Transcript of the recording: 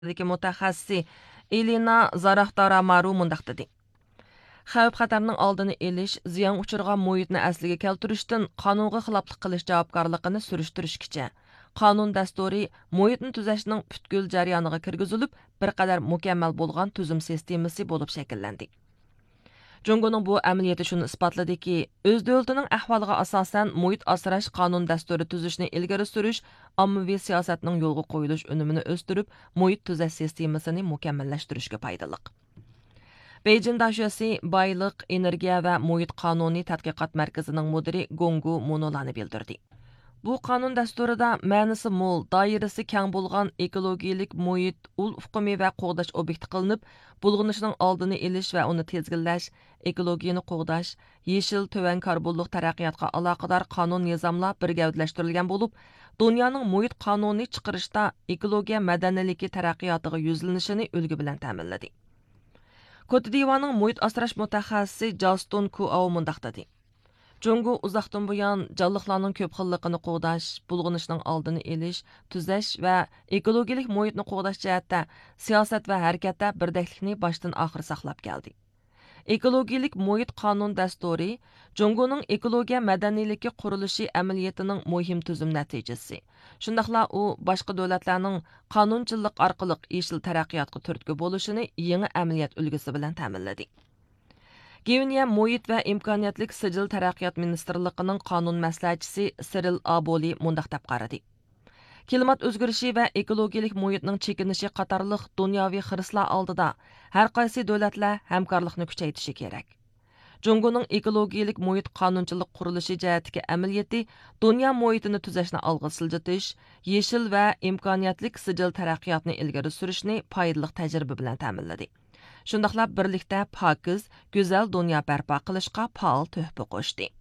dagi mutaxassisi Elina Zaraxtaramaru mundaq dedi. Xavf xatarning oldini olish, ziyon uchirgan muhitni asliga keltirishdan qonunga xiloflik qilish javobgarligini surishtirishgacha qonun dasturi muhitni tuzashning butkul jarayoniga kirgizilib, bir qadar mukammal bo'lgan tuzum sistemasi bo'lib shakllandi. Jungoning bu amaliyoti shuni isbotladiki, o'z davlatining ahvoliga asosan muhit asrash qonun dasturi tuzishni ilgari surish, ommaviy siyosatning yo'lga qo'yilish unumini o'stirib, muhit tuzash sistemasini mukammallashtirishga foydali. Beijing Dashyosi Bayliq, Energiya va Muhit qonuniy tadqiqot markazining mudiri Gongu Munolani bildirdi. Bu qonun dasturida ma'nosi mo'l, doirasi keng bo'lgan ekologiyalik muhit ul uqumi va qo'g'dash obyekti qilinib, bulg'inishning oldini olish va uni tezginlash, ekologiyani qo'g'dash, yeshil to'van karbonlik taraqqiyotga aloqador qonun nizomlar bir gavdalashtirilgan bo'lib, dunyoning muhit qonuniy chiqarishda ekologiya madaniyati taraqqiyotiga yuzlanishini ulgu bilan ta'minladi. Koti divanning muhit asrash mutaxassisi Justin Kuo mundaq dedi. Jungo uzoqdan buyon jonliqlarning ko'p xilligini qo'g'dash, bulg'inishning oldini olish, tuzash va ekologik muhitni qo'g'dash jihatda siyosat va harakatda birdaklikni boshdan oxir saqlab keldi. Ekologik muhit qonun dasturi Jungoning ekologiya madaniyligi qurilishi amaliyatining muhim tuzum natijasi. Shundaqla u boshqa davlatlarning qonunchilik orqali yeshil taraqqiyotga turtki bo'lishini yangi amaliyat ulgusi bilan ta'minladi. Geviniya Muhit va imkoniyatlik sijil taraqqiyot ministrligining qonun maslahatchisi Cyril Aboli mundaq deb qaradi. Klimat o'zgarishi va ekologik muhitning chekinishi qatorliq dunyoviy xirislar oldida har qaysi davlatlar hamkorlikni kuchaytirishi kerak. Jungoning ekologik muhit qonunchilik qurilishi jihatdagi amaliyati dunyo muhitini tuzashni olg'a siljitish, yeshil va imkoniyatlik sijil taraqqiyotni ilgari surishni foydali tajriba bilan ta'minladi. Shundaqla birlikda pokiz, go'zal dunyo barpo qilishga faol tuhfa qo'shdi.